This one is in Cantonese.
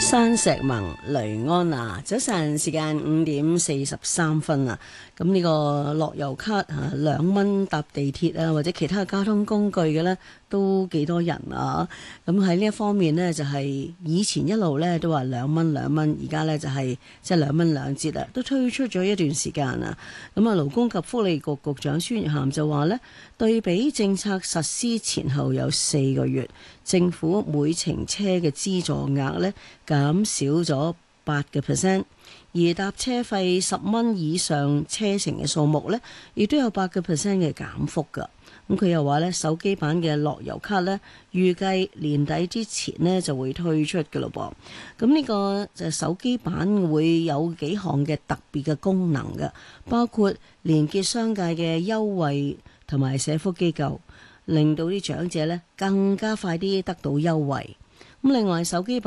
山石盟雷安娜，早晨時間5:43啦。咁呢個樂悠卡啊，2蚊搭地鐵啊，或者其他交通工具嘅呢，都幾多人啊。咁喺呢一方面呢，就係以前一路呢都話2蚊，而家呢就係即係2蚊2折啦，都推出咗一段時間啦。咁啊，勞工及福利局局長孫玉菡就話呢，對比政策實施前後有4個月，政府每程車嘅資助額呢減少咗8%，而搭車費10蚊以上車程嘅數目呢，亦都有8%嘅減幅㗎。咁佢又話呢，手機版嘅樂悠卡呢，預計年底之前呢就會推出㗎咯噃。咁呢個就手機版會有幾項嘅特別嘅功能嘅，包括連結商界嘅優惠同埋社福機構，令到啲長者呢更加快啲得到優惠。咁另外手機版